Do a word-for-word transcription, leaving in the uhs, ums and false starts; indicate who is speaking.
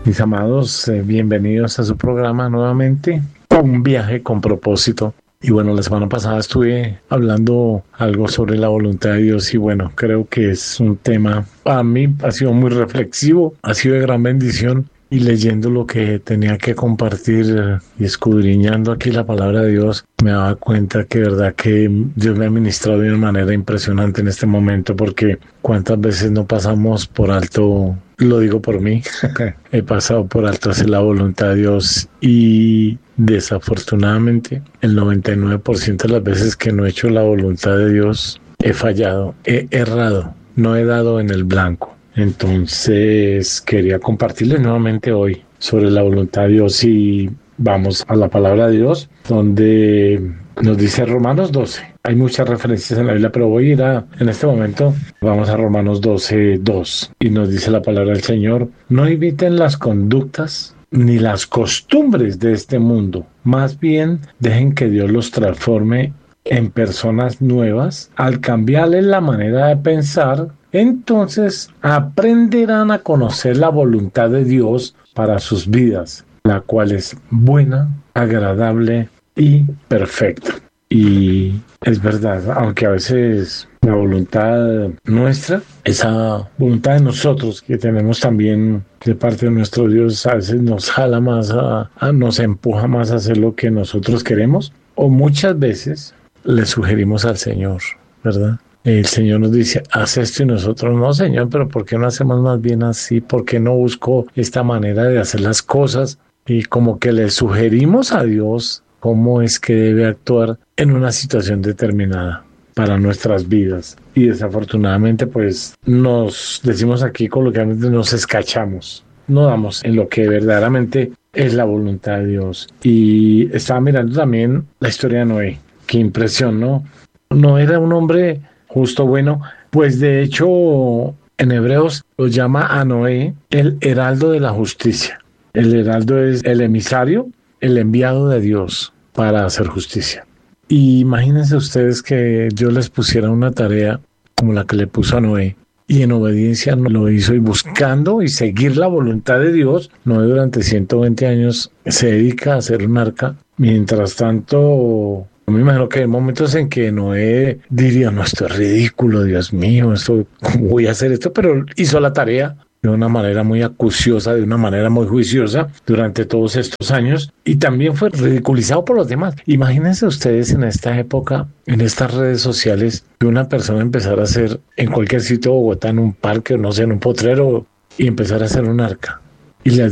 Speaker 1: Mis amados, eh, bienvenidos a su programa nuevamente, Un viaje con propósito. Y bueno, la semana pasada estuve hablando algo sobre la voluntad de Dios y bueno, creo que es un tema, a mí ha sido muy reflexivo, ha sido de gran bendición y leyendo lo que tenía que compartir eh, y escudriñando aquí la palabra de Dios, me daba cuenta que de verdad que Dios me ha ministrado de una manera impresionante en este momento, porque cuántas veces no pasamos por alto, lo digo por mí, he pasado por alto hacer la voluntad de Dios y desafortunadamente el noventa y nueve por ciento de las veces que no he hecho la voluntad de Dios he fallado, he errado, no he dado en el blanco. Entonces quería compartirles nuevamente hoy sobre la voluntad de Dios y vamos a la palabra de Dios donde nos dice Romanos doce. Hay muchas referencias en la Biblia, pero voy a ir a, en este momento, vamos a Romanos doce, dos y nos dice la palabra del Señor: no imiten las conductas ni las costumbres de este mundo, más bien dejen que Dios los transforme en personas nuevas al cambiarles la manera de pensar. Entonces aprenderán a conocer la voluntad de Dios para sus vidas, la cual es buena, agradable y perfecta. Y es verdad, aunque a veces la voluntad nuestra, esa voluntad de nosotros que tenemos también de parte de nuestro Dios, a veces nos jala más, a, a, nos empuja más a hacer lo que nosotros queremos, o muchas veces le sugerimos al Señor, ¿verdad? El Señor nos dice, haz esto y nosotros, no, Señor, pero ¿por qué no hacemos más bien así? ¿Por qué no busco esta manera de hacer las cosas? Y como que le sugerimos a Dios cómo es que debe actuar en una situación determinada para nuestras vidas. Y desafortunadamente, pues, nos decimos aquí coloquialmente, nos escachamos. No damos en lo que verdaderamente es la voluntad de Dios. Y estaba mirando también la historia de Noé. Qué impresión, ¿no? Noé era un hombre justo, bueno, pues de hecho en Hebreos lo llama a Noé el heraldo de la justicia. El heraldo es el emisario, el enviado de Dios para hacer justicia. Y imagínense ustedes que Dios les pusiera una tarea como la que le puso a Noé, y en obediencia lo hizo, y buscando y seguir la voluntad de Dios, Noé durante ciento veinte años se dedica a hacer un arca. Mientras tanto, me imagino que hay momentos en que Noé diría, no, esto es ridículo, Dios mío, esto, ¿cómo voy a hacer esto? Pero hizo la tarea de una manera muy acuciosa, de una manera muy juiciosa durante todos estos años, y también fue ridiculizado por los demás. Imagínense ustedes en esta época, en estas redes sociales, que una persona empezara a hacer en cualquier sitio de Bogotá, en un parque, no sé, en un potrero, y empezar a hacer un arca. Y les